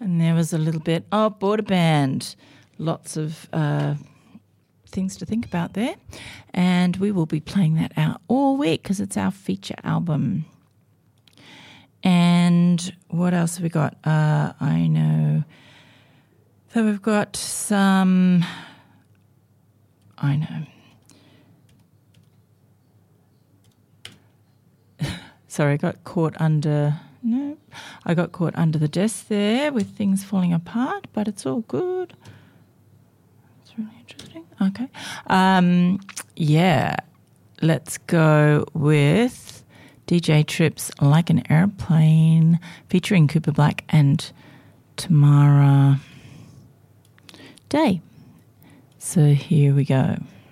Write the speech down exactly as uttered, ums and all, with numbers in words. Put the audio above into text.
And there was a little bit of Border Band. Lots of uh, things to think about there. And we will be playing that out all week because it's our feature album. And what else have we got? Uh, I know. So we've got some, I know. Sorry, I got caught under, no, I got caught under the desk there with things falling apart, but it's all good. It's really interesting. Okay. Um, yeah, let's go with D J Tripp's Like an Airplane featuring Cooper Black and Tamara Day. So here we go.